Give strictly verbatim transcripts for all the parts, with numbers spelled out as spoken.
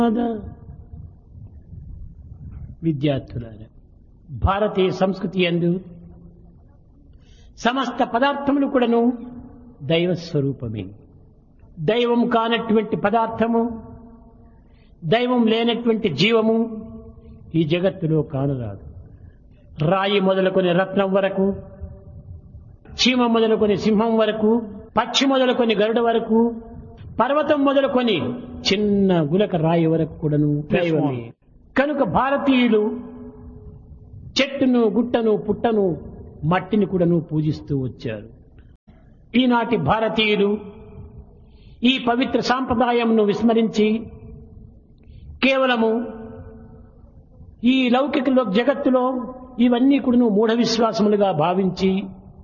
విద్యార్థులారా, భారతీయ సంస్కృతి యందు సమస్త పదార్థములు కూడాను దైవ స్వరూపమే. దైవం కానటువంటి పదార్థము, దైవం లేనటువంటి జీవము ఈ జగత్తులో కానరాదు. రాయి మొదలుకొని రత్నం వరకు, చీమ మొదలుకొని సింహం వరకు, పక్షి మొదలుకొని గరుడ వరకు, పర్వతం మొదలుకొని చిన్న గులక రాయి వరకు కూడాను దైవమే. కనుక భారతీయులు చెట్టును, గుట్టను, పుట్టను, మట్టిని కూడాను పూజిస్తూ వచ్చారు. ఈనాటి భారతీయులు ఈ పవిత్ర సాంప్రదాయంను విస్మరించి కేవలము ఈ లౌకిక జగత్తులో ఇవన్నీ కూడాను మూఢ విశ్వాసములుగా భావించి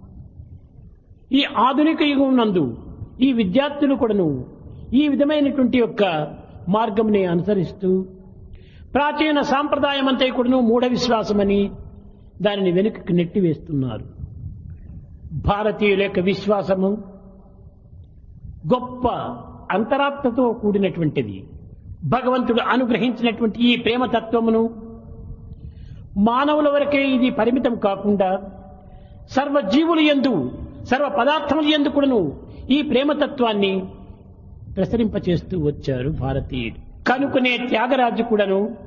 ఈ ఆధునిక యుగం నందు ఈ విద్యార్థులు కూడాను ఈ విధమైనటువంటి యొక్క మార్గంని అనుసరిస్తూ ప్రాచీన సాంప్రదాయం అంతా కూడాను మూఢ విశ్వాసమని దానిని వెనుకకు నెట్టివేస్తున్నారు. భారతీయుల యొక్క విశ్వాసము గొప్ప అంతరాత్మతో కూడినటువంటిది. భగవంతుడు అనుగ్రహించినటువంటి ఈ ప్రేమతత్వమును మానవుల వరకే ఇది పరిమితం కాకుండా సర్వజీవులు యందు, సర్వ పదార్థముల యందు కూడాను ఈ ప్రేమతత్వాన్ని ప్రసరింపచేస్తూ వచ్చారు భారతీయులు. కనుకనే త్యాగరాజు కూడాను